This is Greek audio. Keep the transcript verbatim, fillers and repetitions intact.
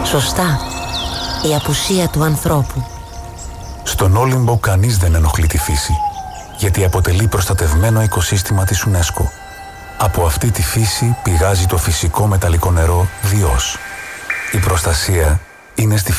Σωστά, η απουσία του ανθρώπου. Στον Όλυμπο κανείς δεν ενοχλεί τη φύση, γιατί αποτελεί προστατευμένο οικοσύστημα της UNESCO. Από αυτή τη φύση πηγάζει το φυσικό μεταλλικό νερό Διός. Η προστασία είναι στη